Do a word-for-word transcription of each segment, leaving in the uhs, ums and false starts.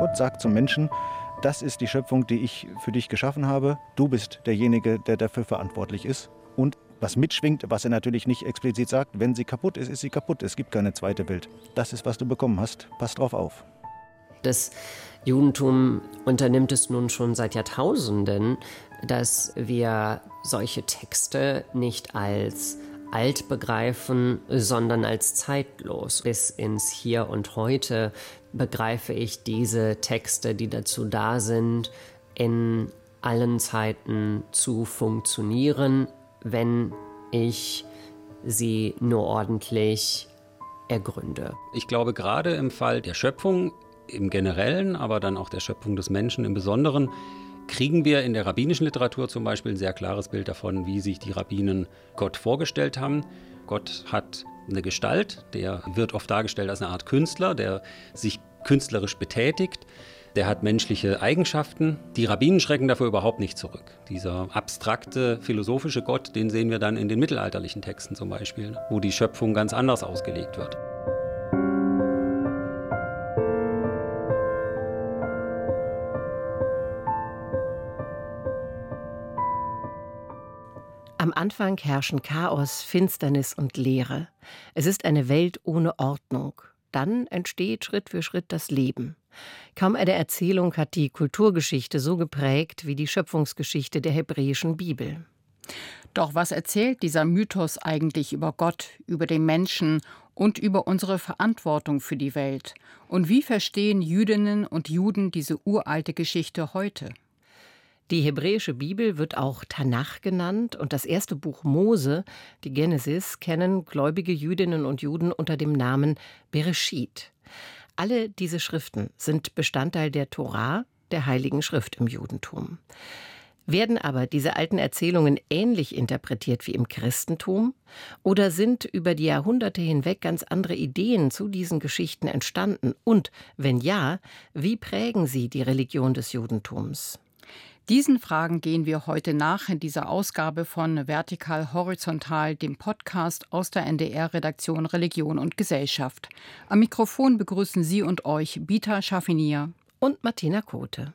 Gott sagt zum Menschen, das ist die Schöpfung, die ich für dich geschaffen habe. Du bist derjenige, der dafür verantwortlich ist. Und was mitschwingt, was er natürlich nicht explizit sagt, wenn sie kaputt ist, ist sie kaputt. Es gibt keine zweite Welt. Das ist, was du bekommen hast. Pass drauf auf. Das Judentum unternimmt es nun schon seit Jahrtausenden, dass wir solche Texte nicht als alt begreifen, sondern als zeitlos. Bis ins Hier und Heute begreife ich diese Texte, die dazu da sind, in allen Zeiten zu funktionieren, wenn ich sie nur ordentlich ergründe. Ich glaube, gerade im Fall der Schöpfung im Generellen, aber dann auch der Schöpfung des Menschen im Besonderen, kriegen wir in der rabbinischen Literatur zum Beispiel ein sehr klares Bild davon, wie sich die Rabbinen Gott vorgestellt haben. Gott hat eine Gestalt, der wird oft dargestellt als eine Art Künstler, der sich künstlerisch betätigt. Der hat menschliche Eigenschaften. Die Rabbinen schrecken dafür überhaupt nicht zurück. Dieser abstrakte, philosophische Gott, den sehen wir dann in den mittelalterlichen Texten zum Beispiel, wo die Schöpfung ganz anders ausgelegt wird. Am Anfang herrschen Chaos, Finsternis und Leere. Es ist eine Welt ohne Ordnung. Dann entsteht Schritt für Schritt das Leben. Kaum eine Erzählung hat die Kulturgeschichte so geprägt wie die Schöpfungsgeschichte der hebräischen Bibel. Doch was erzählt dieser Mythos eigentlich über Gott, über den Menschen und über unsere Verantwortung für die Welt? Und wie verstehen Jüdinnen und Juden diese uralte Geschichte heute? Die hebräische Bibel wird auch Tanach genannt und das erste Buch Mose, die Genesis, kennen gläubige Jüdinnen und Juden unter dem Namen Bereshit. Alle diese Schriften sind Bestandteil der Tora, der Heiligen Schrift im Judentum. Werden aber diese alten Erzählungen ähnlich interpretiert wie im Christentum oder sind über die Jahrhunderte hinweg ganz andere Ideen zu diesen Geschichten entstanden? Und wenn ja, wie prägen sie die Religion des Judentums? Diesen Fragen gehen wir heute nach in dieser Ausgabe von Vertikal Horizontal, dem Podcast aus der N D R-Redaktion Religion und Gesellschaft. Am Mikrofon begrüßen Sie und euch Bita Schaffinier und Martina Kote.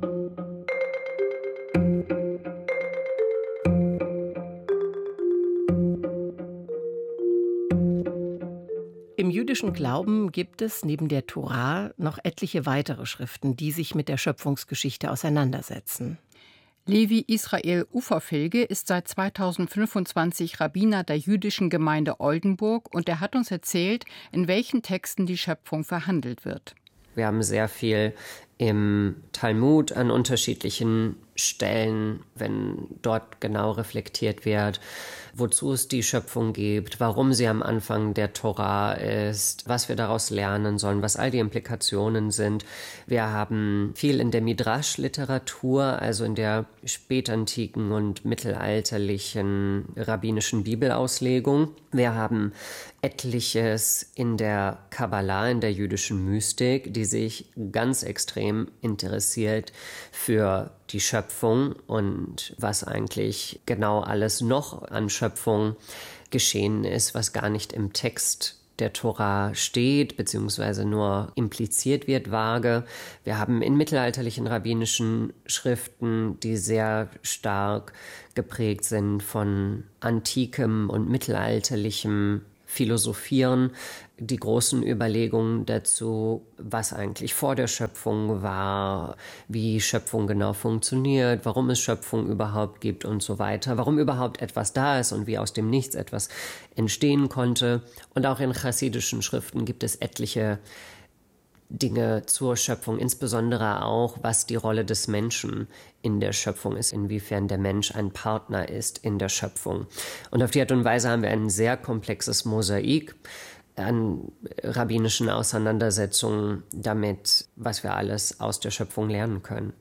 Im jüdischen Glauben gibt es neben der Tora noch etliche weitere Schriften, die sich mit der Schöpfungsgeschichte auseinandersetzen. Levi Israel Uferfilge ist seit zweitausendfünfundzwanzig Rabbiner der jüdischen Gemeinde Oldenburg und er hat uns erzählt, in welchen Texten die Schöpfung verhandelt wird. Wir haben sehr viel im Talmud an unterschiedlichen Stellen, wenn dort genau reflektiert wird, wozu es die Schöpfung gibt, warum sie am Anfang der Tora ist, was wir daraus lernen sollen, was all die Implikationen sind. Wir haben viel in der Midrash-Literatur, also in der spätantiken und mittelalterlichen rabbinischen Bibelauslegung. Wir haben etliches in der Kabbalah, in der jüdischen Mystik, die sich ganz extrem interessiert für die Schöpfung und was eigentlich genau alles noch an Schöpfung geschehen ist, was gar nicht im Text der Tora steht, beziehungsweise nur impliziert wird vage. Wir haben in mittelalterlichen rabbinischen Schriften, die sehr stark geprägt sind von antikem und mittelalterlichem Philosophieren, die großen Überlegungen dazu, was eigentlich vor der Schöpfung war, wie Schöpfung genau funktioniert, warum es Schöpfung überhaupt gibt und so weiter, warum überhaupt etwas da ist und wie aus dem Nichts etwas entstehen konnte. Und auch in chassidischen Schriften gibt es etliche Dinge zur Schöpfung, insbesondere auch, was die Rolle des Menschen in der Schöpfung ist, inwiefern der Mensch ein Partner ist in der Schöpfung. Und auf die Art und Weise haben wir ein sehr komplexes Mosaik an rabbinischen Auseinandersetzungen damit, was wir alles aus der Schöpfung lernen können.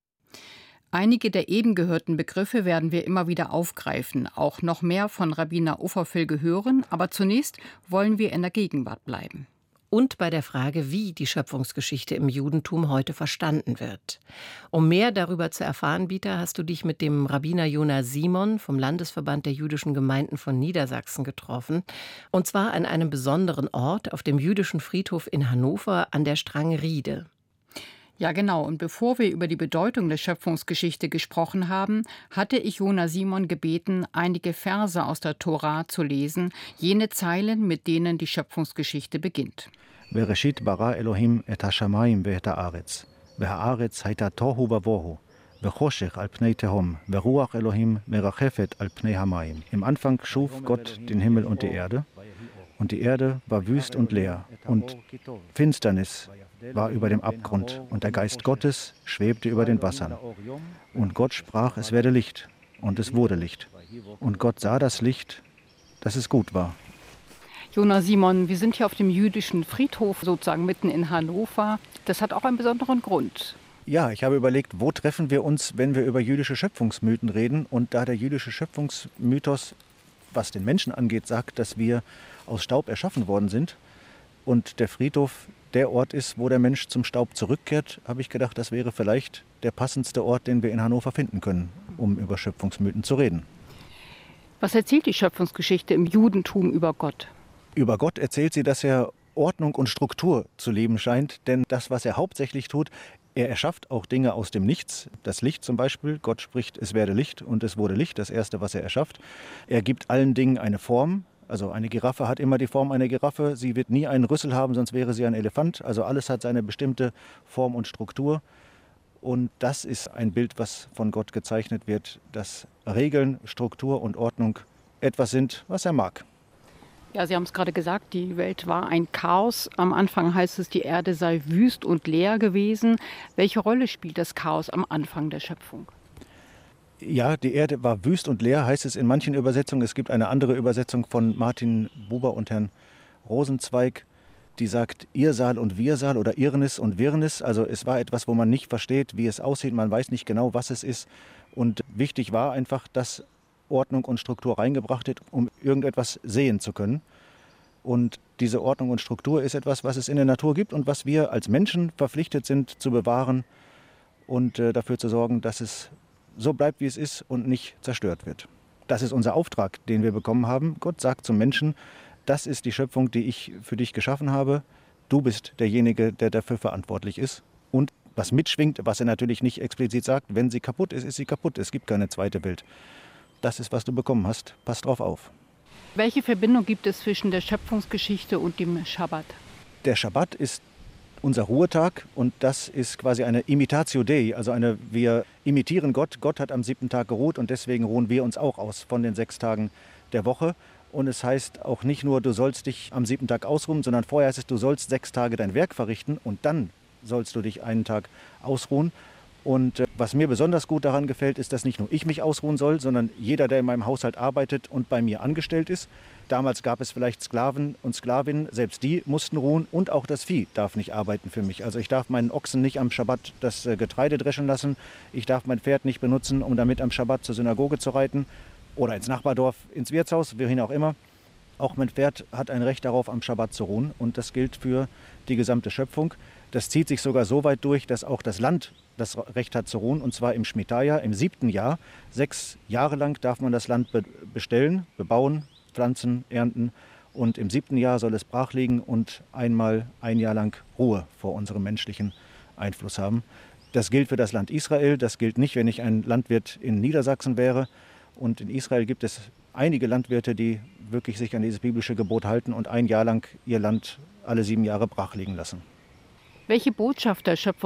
Einige der eben gehörten Begriffe werden wir immer wieder aufgreifen, auch noch mehr von Rabbiner Uferfilge hören, aber zunächst wollen wir in der Gegenwart bleiben. Und bei der Frage, wie die Schöpfungsgeschichte im Judentum heute verstanden wird. Um mehr darüber zu erfahren, Bita, hast du dich mit dem Rabbiner Jona Simon vom Landesverband der jüdischen Gemeinden von Niedersachsen getroffen. Und zwar an einem besonderen Ort auf dem jüdischen Friedhof in Hannover an der Stranriede. Ja, genau. Und bevor wir über die Bedeutung der Schöpfungsgeschichte gesprochen haben, hatte ich Jona Simon gebeten, einige Verse aus der Tora zu lesen, jene Zeilen, mit denen die Schöpfungsgeschichte beginnt. Bereshit bara Elohim et hashamayim ve'et haaretz, ve'haaretz hayta tohu vavohu, ve'choshech al pnei tehom, ve'ruach Elohim merachefet al pnei hamayim. Im Anfang schuf Gott den Himmel und die Erde, und die Erde war wüst und leer, und Finsternis war über dem Abgrund, und der Geist Gottes schwebte über den Wassern. Und Gott sprach, es werde Licht, und es wurde Licht. Und Gott sah das Licht, dass es gut war. Jona Simon, wir sind hier auf dem jüdischen Friedhof, sozusagen mitten in Hannover. Das hat auch einen besonderen Grund. Ja, ich habe überlegt, wo treffen wir uns, wenn wir über jüdische Schöpfungsmythen reden. Und da der jüdische Schöpfungsmythos, was den Menschen angeht, sagt, dass wir aus Staub erschaffen worden sind und der Friedhof der Ort ist, wo der Mensch zum Staub zurückkehrt, habe ich gedacht, das wäre vielleicht der passendste Ort, den wir in Hannover finden können, um über Schöpfungsmythen zu reden. Was erzählt die Schöpfungsgeschichte im Judentum über Gott? Über Gott erzählt sie, dass er Ordnung und Struktur zu leben scheint, denn das, was er hauptsächlich tut, er erschafft auch Dinge aus dem Nichts. Das Licht zum Beispiel, Gott spricht, es werde Licht und es wurde Licht, das Erste, was er erschafft. Er gibt allen Dingen eine Form. Also eine Giraffe hat immer die Form einer Giraffe. Sie wird nie einen Rüssel haben, sonst wäre sie ein Elefant. Also alles hat seine bestimmte Form und Struktur. Und das ist ein Bild, was von Gott gezeichnet wird, dass Regeln, Struktur und Ordnung etwas sind, was er mag. Ja, Sie haben es gerade gesagt, die Welt war ein Chaos. Am Anfang heißt es, die Erde sei wüst und leer gewesen. Welche Rolle spielt das Chaos am Anfang der Schöpfung? Ja, die Erde war wüst und leer, heißt es in manchen Übersetzungen. Es gibt eine andere Übersetzung von Martin Buber und Herrn Rosenzweig, die sagt Irsal und Wirsal oder Irrnis und Wirrnis. Also es war etwas, wo man nicht versteht, wie es aussieht. Man weiß nicht genau, was es ist. Und wichtig war einfach, dass Ordnung und Struktur reingebracht wird, um irgendetwas sehen zu können. Und diese Ordnung und Struktur ist etwas, was es in der Natur gibt und was wir als Menschen verpflichtet sind zu bewahren und äh, dafür zu sorgen, dass es so bleibt, wie es ist und nicht zerstört wird. Das ist unser Auftrag, den wir bekommen haben. Gott sagt zum Menschen, das ist die Schöpfung, die ich für dich geschaffen habe. Du bist derjenige, der dafür verantwortlich ist. Und was mitschwingt, was er natürlich nicht explizit sagt, wenn sie kaputt ist, ist sie kaputt. Es gibt keine zweite Welt. Das ist, was du bekommen hast. Pass drauf auf. Welche Verbindung gibt es zwischen der Schöpfungsgeschichte und dem Schabbat? Der Schabbat ist unser Ruhetag und das ist quasi eine Imitatio Dei, also eine, wir imitieren Gott. Gott hat am siebten Tag geruht und deswegen ruhen wir uns auch aus von den sechs Tagen der Woche. Und es heißt auch nicht nur, du sollst dich am siebten Tag ausruhen, sondern vorher heißt es, du sollst sechs Tage dein Werk verrichten und dann sollst du dich einen Tag ausruhen. Und äh, was mir besonders gut daran gefällt, ist, dass nicht nur ich mich ausruhen soll, sondern jeder, der in meinem Haushalt arbeitet und bei mir angestellt ist. Damals gab es vielleicht Sklaven und Sklavinnen, selbst die mussten ruhen und auch das Vieh darf nicht arbeiten für mich. Also ich darf meinen Ochsen nicht am Schabbat das äh, Getreide dreschen lassen, ich darf mein Pferd nicht benutzen, um damit am Schabbat zur Synagoge zu reiten oder ins Nachbardorf, ins Wirtshaus, wohin auch immer. Auch mein Pferd hat ein Recht darauf, am Schabbat zu ruhen und das gilt für die gesamte Schöpfung. Das zieht sich sogar so weit durch, dass auch das Land das Recht hat zu ruhen, und zwar im Schmitaja, im siebten Jahr. Sechs Jahre lang darf man das Land be- bestellen, bebauen, pflanzen, ernten. Und im siebten Jahr soll es brach liegen und einmal ein Jahr lang Ruhe vor unserem menschlichen Einfluss haben. Das gilt für das Land Israel. Das gilt nicht, wenn ich ein Landwirt in Niedersachsen wäre. Und in Israel gibt es einige Landwirte, die wirklich sich an dieses biblische Gebot halten und ein Jahr lang ihr Land alle sieben Jahre brach liegen lassen. Welche Botschaft der Schöpfung